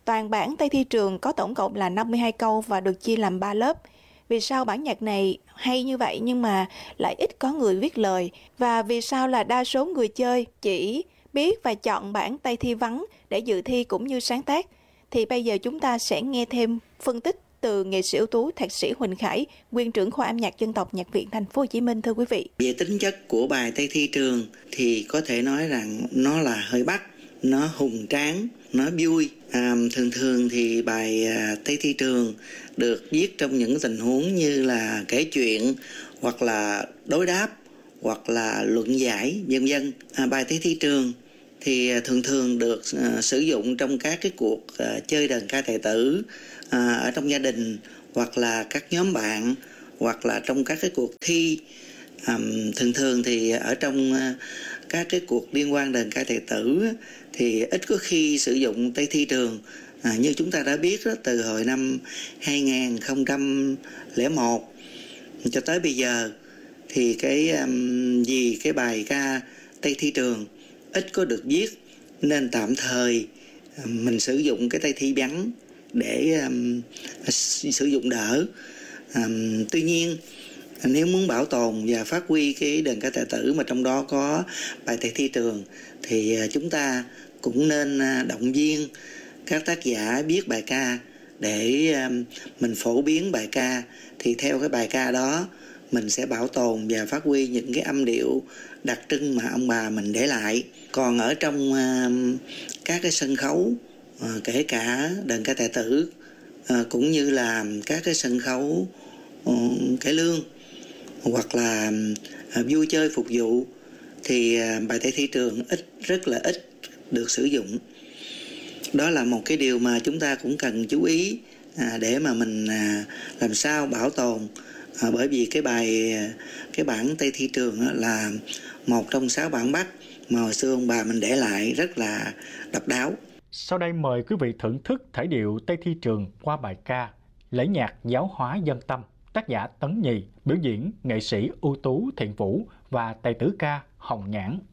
Toàn bản Tây Thi Trường có tổng cộng là 52 câu và được chia làm 3 lớp. Vì sao bản nhạc này hay như vậy nhưng mà lại ít có người viết lời? Và vì sao là đa số người chơi chỉ biết và chọn bản Tây Thi vắng để dự thi cũng như sáng tác? Thì bây giờ chúng ta sẽ nghe thêm phân tích từ nghệ sĩ ưu tú thạc sĩ Huỳnh Khải, nguyên trưởng khoa âm nhạc dân tộc Nhạc viện Thành phố Hồ Chí Minh, thưa quý vị. Về tính chất của bài Tây Thi Trường thì có thể nói rằng nó là hơi Bắc, nó hùng tráng, nó vui. Thường thì bài Tây Thi Trường được viết trong những tình huống như là kể chuyện, hoặc là đối đáp, hoặc là luận giải, vân vân. Bài Tây Thi Trường thì thường được sử dụng trong các cái cuộc chơi đờn ca tài tử ở trong gia đình, hoặc là các nhóm bạn, hoặc là trong các cái cuộc thi. Thường thì ở trong các cái cuộc liên quan đờn ca tài tử thì ít có khi sử dụng Tây Thi Trường. Như chúng ta đã biết đó, từ hồi năm 2001 cho tới bây giờ thì vì cái bài ca Tây Thi Trường ít có được viết, nên tạm thời mình sử dụng cái Tây Thi vắng để sử dụng đỡ. Tuy nhiên nếu muốn bảo tồn và phát huy cái đờn ca tài tử mà trong đó có bài Tây Thi Trường thì chúng ta cũng nên động viên các tác giả viết bài ca để mình phổ biến bài ca. Thì theo cái bài ca đó mình sẽ bảo tồn và phát huy những cái âm điệu đặc trưng mà ông bà mình để lại. Còn ở trong các cái sân khấu, kể cả đờn ca tài tử cũng như là các cái sân khấu cải lương hoặc là vui chơi phục vụ thì bài Tây Thi Trường rất là ít được sử dụng. Đó là một cái điều mà chúng ta cũng cần chú ý để mà mình làm sao bảo tồn, bởi vì cái bản Tây Thi Trường là một trong 6 bản Bắc mà hồi xưa ông bà mình để lại rất là độc đáo. Sau đây mời quý vị thưởng thức thể điệu Tây Thi Trường qua bài ca Lễ nhạc giáo hóa dân tâm, tác giả Tấn Nhì, biểu diễn nghệ sĩ ưu tú Thiện Vũ và tài tử ca Hồng Nhãn.